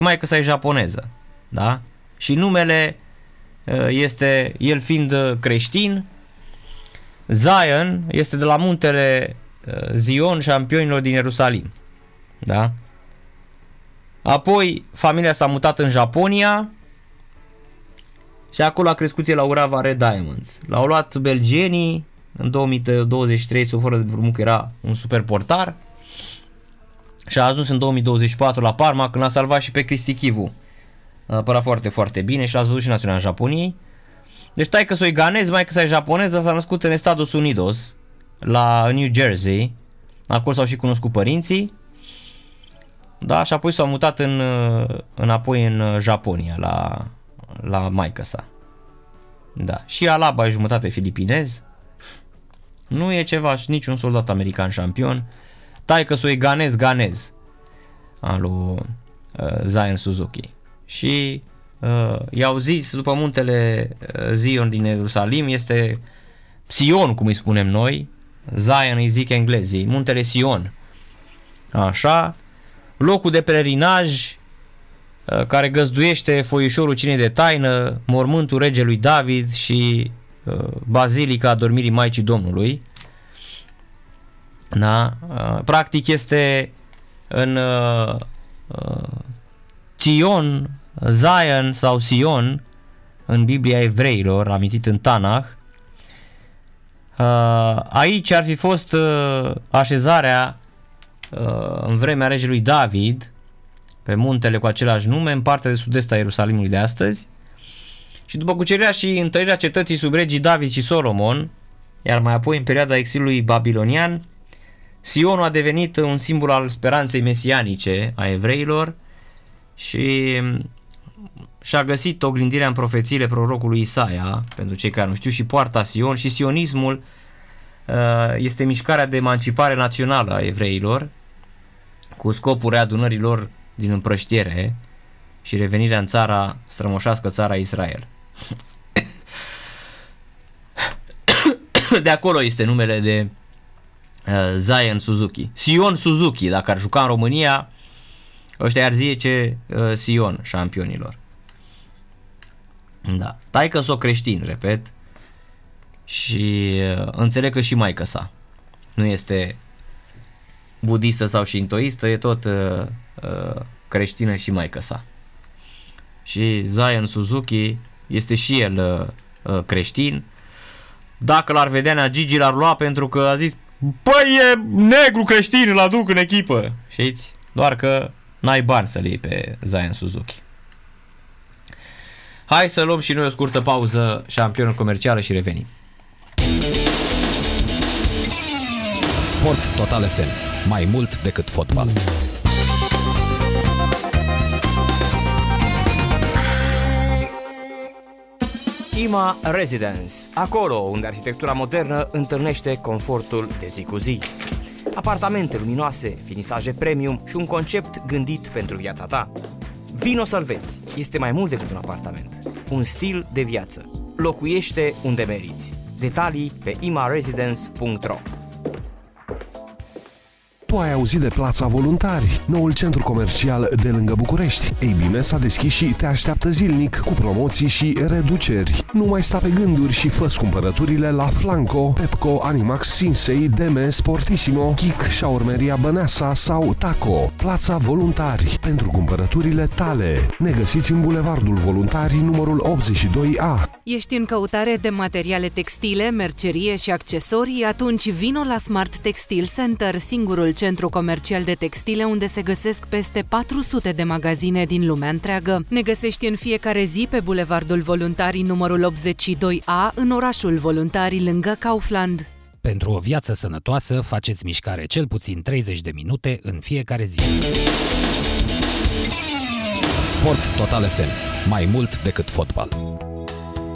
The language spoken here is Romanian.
maică-sa e japoneză, da? Și numele este, el fiind creștin, Zion este de la muntele Zion, șampionilor din Ierusalim, da? Apoi familia s-a mutat în Japonia și acolo a crescut el la Urawa Red Diamonds. L-au luat belgienii în 2023, sub fără de Brumuc era un super portar și a ajuns în 2024 la Parma, când l-a salvat și pe Cristi Chivu. A apărat foarte, foarte bine și l-ați văzut și național Japoniei. Deci taică-s-o e ganez, maică-sa e japoneză, s-a născut în Estados Unidos, la New Jersey. Acolo s-au și cunoscut părinții. Da, și apoi s-au mutat înapoi în Japonia, la maică-sa. Da, și Alaba e jumătate filipinez. Nu e ceva, niciun soldat american șampion. Taică-s-o e ganez al lui Zion Suzuki. Și i-au zis, după muntele Zion din Ierusalim, este Sion, cum îi spunem noi. Zion îi zic englezii, muntele Sion. Așa, locul de pelerinaj care găzduiește foiușorul cinei de taină, mormântul regelui David și bazilica dormirii Maicii Domnului. Da? Practic este în Zion sau Sion în Biblia evreilor, amintit în Tanakh. Aici ar fi fost așezarea în vremea regelui David, pe muntele cu același nume, în partea de sud-est a Ierusalimului de astăzi. Și după cucerirea și întărirea cetății sub regii David și Solomon, iar mai apoi în perioada exilului babilonian, Sionul a devenit un simbol al speranței mesianice a evreilor și și-a găsit oglindirea în profețiile prorocului Isaia, pentru cei care nu știu, și poarta Sion. Și sionismul este mișcarea de emancipare națională a evreilor, cu scopul readunării lor din împrăștiere și revenirea în țara strămoșească, țara Israel. De acolo este numele de Zion Suzuki. Sion Suzuki, dacă ar juca în România, ăștia ar zice Sion șampionilor. Da. Taică-s-o creștin, repet, și înțeleg că și maică-sa nu este budistă sau șintoistă, e tot creștină și maică-sa. Și Zion Suzuki este și el creștin. Dacă l-ar vedea Nea Gigi, l-ar lua, pentru că a zis: păi, e negru creștin, îl aduc în echipă. Știți? Doar că n-ai bani să-l iei pe Zion Suzuki. Hai să luăm și noi o scurtă pauză șampionul comercială și revenim. Sport Total FM. Mai mult decât fotbal. IMA Residence, acolo unde arhitectura modernă întâlnește confortul de zi cu zi. Apartamente luminoase, finisaje premium și un concept gândit pentru viața ta. Vino să-l vezi, este mai mult decât un apartament, un stil de viață. Locuiește unde meriți. Detalii pe imaresidence.ro. Tu ai auzit de Plața Voluntari, noul centru comercial de lângă București. Ei bine, s-a deschis și te așteaptă zilnic cu promoții și reduceri. Nu mai sta pe gânduri și fă-ți cumpărăturile la Flanco, Pepco, Animax, Sinsei, Deme, Sportissimo, Kik, Șaurmeria Băneasa sau Taco. Plața Voluntari, pentru cumpărăturile tale. Ne găsiți în Bulevardul Voluntarii, numărul 82A. Ești în căutare de materiale textile, mercerie și accesorii? Atunci vino la Smart Textile Center, singurul centru comercial de textile unde se găsesc peste 400 de magazine din lumea întreagă. Ne găsești în fiecare zi pe Bulevardul Voluntarii numărul 82A, în orașul Voluntarii, lângă Kaufland. Pentru o viață sănătoasă, faceți mișcare cel puțin 30 de minute în fiecare zi. Sport Total FM. Mai mult decât fotbal.